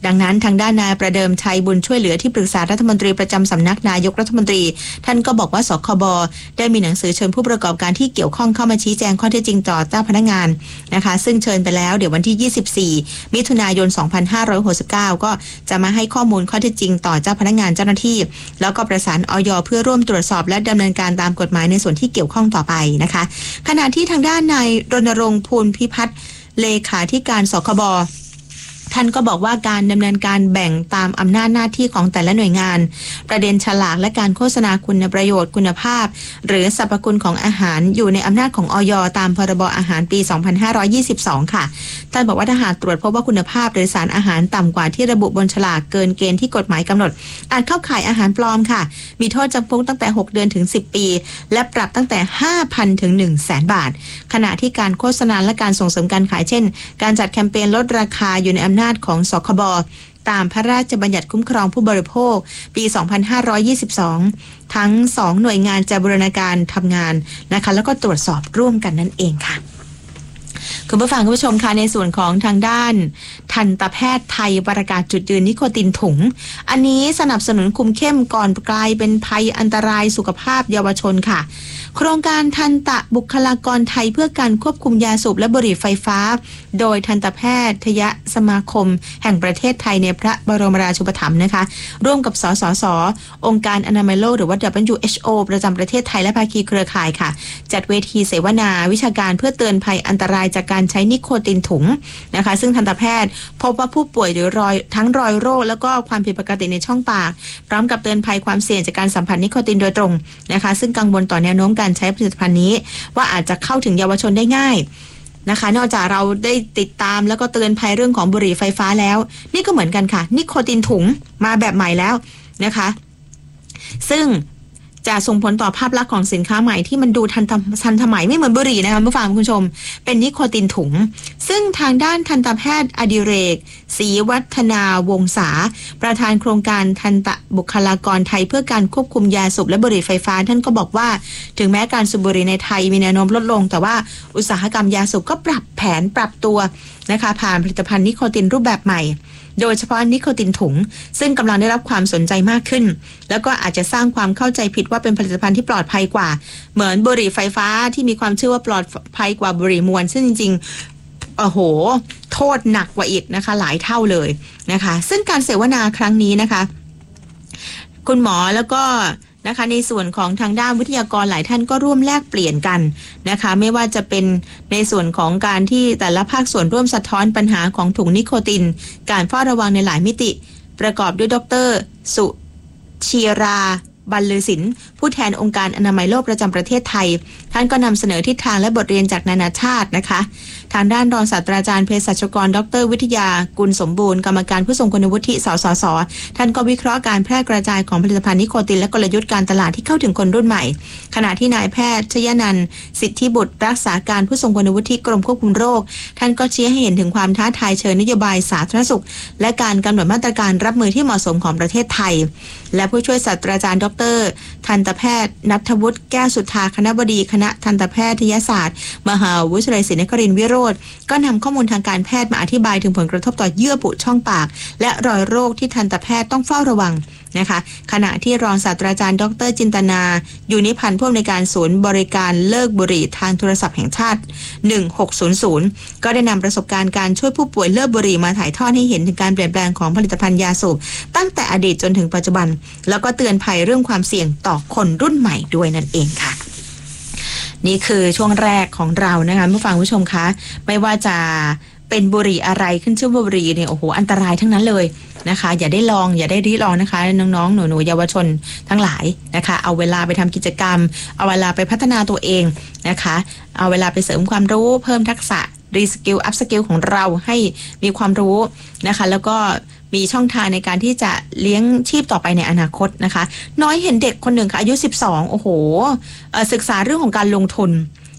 ดังนั้นทางด้านนายประเดิมชัยบุญช่วยเหลือที่ปรึกษารัฐมนตรีประจำสำนักนายกรัฐมนตรีท่านก็บอกว่าสคบได้มีหนังสือเชิญผู้ประกอบการที่เกี่ยวข้องเข้ามาชี้แจงข้อเท็จจริงต่อเจ้าพนักงานนะคะซึ่งเชิญไปแล้วเดี๋ยววันที่ยี่สิบสี่มิถุนายนสองพันห้าร้อยหกสิบเก้าก็จะมาให้ข้อมูลข้อเท็จจริงต่อเจ้าพนักงานเจ้าหน้าที่แล้วก็ประสานอย.เพื่อร่วมตรวจสอบและดำเนินการตามกฎหมายในส่วนที่เกี่ยวข้องต่อไปนะคะขณะที่ทางด้านนายรณรงค์ภูลพิพัฒน์เลขาธิการสคบท่านก็บอกว่าการดำเนินการแบ่งตามอำนาจหน้าที่ของแต่ละหน่วยงานประเด็นฉลากและการโฆษณาคุณประโยชน์คุณภาพหรือสรรพคุณของอาหารอยู่ในอำนาจของอย.ตามพรบอาหารปีสองพันห้าร้อยยี่สิบสองค่ะท่านบอกว่าถ้าหากตรวจพบว่าคุณภาพหรือสารอาหารต่ำกว่าที่ระบุบนฉลากเกินเกณฑ์ที่กฎหมายกำหนดอาจเข้าข่ายอาหารปลอมค่ะมีโทษจำคุกตั้งแต่หกเดือนถึงสิบปีและปรับตั้งแต่ ห้าพัน ถึง หนึ่งแสน บาทขณะที่การโฆษณาและการส่งเสริมการขายเช่นการจัดแคมเปญลดราคาอยู่ในอำนาจของสคบตามพระราชบัญญัติคุ้มครองผู้บริโภคปีสองพันห้าร้อยยี่สิบสองทั้งสองหน่วยงานจะบูรณาการทำงานนะคะแล้วก็ตรวจสอบร่วมกันนั่นเองค่ะคุณผู้ฟังคุณผู้ชมคะในส่วนของทางด้านทันตแพทย์ไทยประกาศจุดยืนนิโคตินถุงอันนี้สนับสนุนคุมเข้มก่อนกลายเป็นภัยอันตรายสุขภาพเยาวชนค่ะโครงการทันตะบุคลากรไทยเพื่อการควบคุมยาสูบและบุหรี่ไฟฟ้าโดยทันตแพทยสมาคมแห่งประเทศไทยในพระบรมราชูปถัมภ์นะคะร่วมกับสสส.องค์การอนามัยโลกหรือว่า ดับเบิลยู เอช โอ ประจำประเทศไทยและภาคีเครือข่ายค่ะจัดเวทีเสวนาวิชาการเพื่อเตือนภัยอันตรายจากการใช้นิโคตินถุงนะคะซึ่งทันตแพทย์พบว่าผู้ป่วยหรือรอยทั้งรอยโรคแล้วก็ความผิดปกติในช่องปากพร้อมกับเตือนภัยความเสี่ยงจากการสัมผัสนิโคตินโดยตรงนะคะซึ่งกังวลต่อแนวโน้มการใช้ผลิตภัณฑ์นี้ว่าอาจจะเข้าถึงเยาวชนได้ง่ายนะคะนอกจากเราได้ติดตามแล้วก็เตือนภัยเรื่องของบุหรี่ไฟฟ้าแล้วนี่ก็เหมือนกันค่ะนิโคตินถุงมาแบบใหม่แล้วนะคะซึ่งจะส่งผลต่อภาพลักษณ์ของสินค้าใหม่ที่มันดูทันทันสมัยไม่เหมือนบุหรี่นะคะผู้ฟังคุณผู้ชมเป็นนิโคตินถุงซึ่งทางด้านทันตแพทย์อดิเรกศรีวัฒนาวงศาประธานโครงการทันตบุคลากรไทยเพื่อการควบคุมยาสูบและบุหรี่ไฟฟ้าท่านก็บอกว่าถึงแม้การสูบบุหรี่ในไทยมีแนวโน้มลดลงแต่ว่าอุตสาหกรรมยาสูบก็ปรับแผนปรับตัวนะคะผ่านผลิตภัณฑ์นิโคตินรูปแบบใหม่โดยเฉพาะนิโคตินถุงซึ่งกำลังได้รับความสนใจมากขึ้นแล้วก็อาจจะสร้างความเข้าใจผิดว่าเป็นผลิตภัณฑ์ที่ปลอดภัยกว่าเหมือนบุหรี่ไฟฟ้าที่มีความเชื่อว่าปลอดภัยกว่าบุหรี่มวลซึ่งจริงๆโอ้โหโทษหนักกว่าอีกนะคะหลายเท่าเลยนะคะซึ่งการเสวนาครั้งนี้นะคะคุณหมอแล้วก็นะคะในส่วนของทางด้านวิทยากรหลายท่านก็ร่วมแลกเปลี่ยนกันนะคะไม่ว่าจะเป็นในส่วนของการที่แต่ละภาคส่วนร่วมสะท้อนปัญหาของถุงนิโคตินการเฝ้าระวังในหลายมิติประกอบด้วยดร.สุชีราบรรลือศิลป์ผู้แทนองค์การอนามัยโลกประจำประเทศไทยท่านก็นำเสนอทิศทางและบทเรียนจากนานาชาตินะคะทางด้านรองศาสตราจารย์เภสัชกรดร.วิทยากุลสมบูรณ์กรรมการผู้ทรงคุณวุฒิสสส.ท่านก็วิเคราะห์การแพร่กระจายของผลิตภัณฑ์นิโคตินและกลยุทธ์การตลาดที่เข้าถึงคนรุ่นใหม่ขณะที่นายแพทย์ชยนันท์สิทธิบุตรรักษาการผู้ทรงคุณวุฒิกรมควบคุมโรคท่านก็ชี้ให้เห็นถึงความท้าทายเชิงนโยบายสาธารณสุขและการกำหนดมาตรการรับมือที่เหมาะสมของประเทศไทยและผู้ช่วยศาสตราจารย์ดร.ทันตแพทย์ณัฐวุฒิแก้วสุธาคณบดีคณะทันตแพทยศาสตร์มหาวิทยาลัยศรีนครินทร์วิโรจน์ก็นำข้อมูลทางการแพทย์มาอธิบายถึงผลกระทบต่อเยื่อบุช่องปากและรอยโรคที่ทันตแพทย์ต้องเฝ้าระวังนะคะขณะที่รองศาสตราจารย์ดร.จินตนาอยู่นิพันธ์ผู้อำนวยการศูนย์บริการเลิกบุหรี่ทางโทรศัพท์แห่งชาติหนึ่งหกศูนย์ศูนย์ก็ได้นำประสบการณ์การช่วยผู้ป่วยเลิกบุหรี่มาถ่ายทอดให้เห็นถึงการเปลี่ยนแปลงของผลิตภัณฑ์ยาสูบตั้งแต่อดีตจนถึงปัจจุบันแล้วก็เตือนภัยเรื่องความเสี่ยงต่อคนรุ่นใหม่ด้วยนั่นเองค่ะนี่คือช่วงแรกของเรานะคะผู้ฟังผู้ชมคะไม่ว่าจะเป็นบุหรี่อะไรขึ้นชื่อว่าบุหรี่เนี่ยโอ้โหอันตรายทั้งนั้นเลยนะคะอย่าได้ลองอย่าได้ริลองนะคะน้องๆหนูๆเยาวชนทั้งหลายนะคะเอาเวลาไปทำกิจกรรมเอาเวลาไปพัฒนาตัวเองนะคะเอาเวลาไปเสริมความรู้เพิ่มทักษะรีสกิลอัพสกิลของเราให้มีความรู้นะคะแล้วก็มีช่องทางในการที่จะเลี้ยงชีพต่อไปในอนาคตนะคะน้อยเห็นเด็กคนหนึ่งค่ะอายุสิบสองโอ้โหศึกษาเรื่องของการลงทุน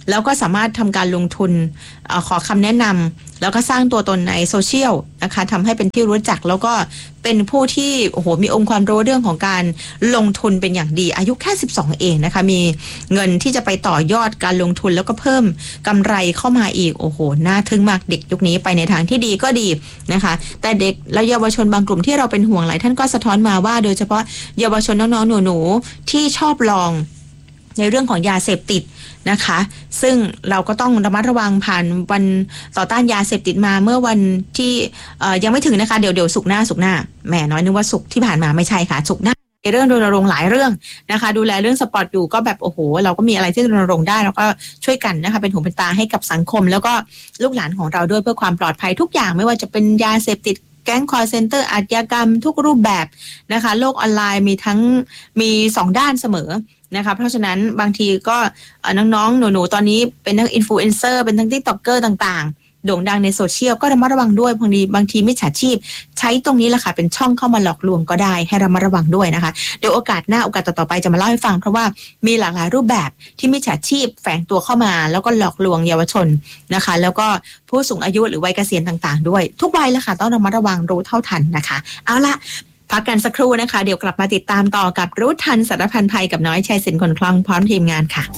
แล้วก็สามารถทำการลงทุนเอ่อขอคำแนะนำแล้วก็สร้างตัวตนในโซเชียลนะคะทำให้เป็นที่รู้จักแล้วก็เป็นผู้ที่โอ้โหมีองค์ความรู้เรื่องของการลงทุนเป็นอย่างดีอายุแค่สิบสองเองนะคะมีเงินที่จะไปต่อยอดการลงทุนแล้วก็เพิ่มกำไรเข้ามาอีกโอ้โหน่าทึ่งมากเด็กยุคนี้ไปในทางที่ดีก็ดีนะคะแต่เด็กและเยาวชนบางกลุ่มที่เราเป็นห่วงหลายท่านก็สะท้อนมาว่าโดยเฉพาะเยาวชนน้องๆหนูๆที่ชอบลองในเรื่องของยาเสพติดนะคะซึ่งเราก็ต้องระมัดระวังผ่านวันต่อต้านยาเสพติดมาเมื่อวันที่ยังไม่ถึงนะคะเดี๋ยวเดี๋ยวสุกหน้าสุกหน้าแหมน้อยนึกว่าสุกที่ผ่านมาไม่ใช่ค่ะสุกหน้าในเรื่องรณรงค์หลายเรื่องนะคะดูแลเรื่องสปอร์ตอยู่ก็แบบโอ้โหเราก็มีอะไรที่รณรงค์ได้แล้วก็ช่วยกันนะคะเป็นหูเป็นตาให้กับสังคมแล้วก็ลูกหลานของเราด้วยเพื่อความปลอดภัยทุกอย่างไม่ว่าจะเป็นยาเสพติดแก๊งคอลเซ็นเตอร์อาชญากรรมทุกรูปแบบนะคะโลกออนไลน์มีทั้งมีสองด้านเสมอนะคะเพราะฉะนั้นบางทีก็น้องๆหนูๆตอนนี้เป็นทั้งอินฟลูเอนเซอร์เป็นทั้งติ๊กต็อกเกอร์ต่างๆโด่งดังในโซเชียลก็ระมัดระวังด้วยบางทีบางทีมิจฉาชีพใช้ตรงนี้แหละค่ะเป็นช่องเข้ามาหลอกลวงก็ได้ให้ระมัดระวังด้วยนะคะเดี๋ยวโอกาสหน้าโอกาสต่อๆไปจะมาเล่าให้ฟังเพราะว่ามีหลากหลายรูปแบบที่มิจฉาชีพแฝงตัวเข้ามาแล้วก็หลอกลวงเยาวชนนะคะแล้วก็ผู้สูงอายุหรือวัยเกษียณต่างๆด้วยทุกวัยแหละค่ะต้องระมัดระวังรู้เท่าทันนะคะเอาละพักกันสักครู่นะคะเดี๋ยวกลับมาติดตามต่อกับรู้ทันสารพันภัยกับน้อยชัยศิลป์คนคล่องพร้อมทีมงานค่ะ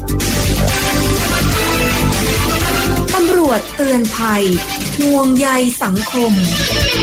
ตำรวจเตือนภัยห่วงใยสังคม